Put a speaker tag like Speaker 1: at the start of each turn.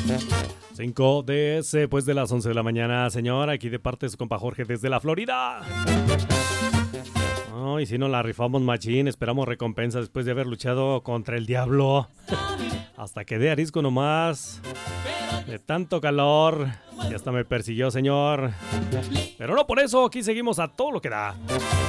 Speaker 1: 5 después de las 11 de la mañana, señor. Aquí de parte de su compa Jorge desde la Florida. Y si no la rifamos machín, esperamos recompensa después de haber luchado contra el diablo. Hasta que dé arisco nomás. De tanto calor. Y hasta me persiguió, señor. Pero no por eso, aquí seguimos a todo lo que da.